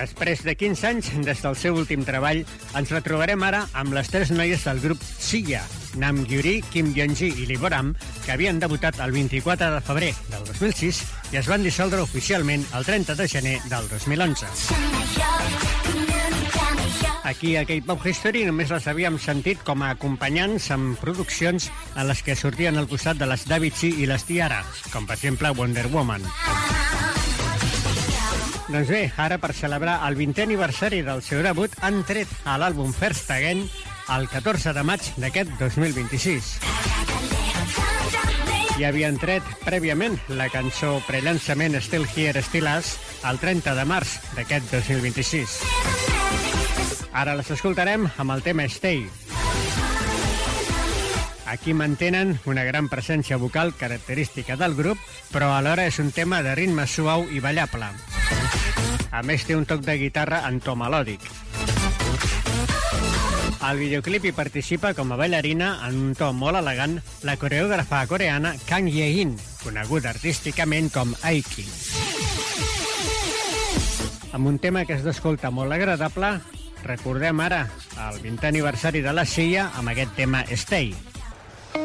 Després de 15 anys des del seu últim treball, ens retrobarem ara amb les 3 noies del grup Sia, Nam Gyuri, Kim Yeonji i Lee Boram, que havien debutat el 24 de febrer del 2006 i es van dissoldre oficialment el 30 de gener del 2011. Aquí a K-Pop History només les havíem sentit com a acompanyants en produccions en les que sortien al costat de les Davichi i les Tiara, com per exemple Wonder Woman. Doncs bé, ara per celebrar el 20è aniversari del seu debut han tret a l'àlbum First Again el 14 de maig d'aquest 2026. I havien tret prèviament la cançó prellançament Still Here, Still Us el 30 de març d'aquest 2026. Ara les escoltarem amb el tema Stay. Aquí mantenen una gran presència vocal característica del grup, però alhora és un tema de ritme suau i ballable. A més, té un toc de guitarra en to melòdic. Al videoclip hi participa com a ballarina en un to molt elegant la coreògrafa coreana Kang Ye-in, coneguda artísticament com Aiki. Amb un tema que es d'escolta molt agradable, recordem ara el 20è aniversari de la Sia amb aquest tema Stay.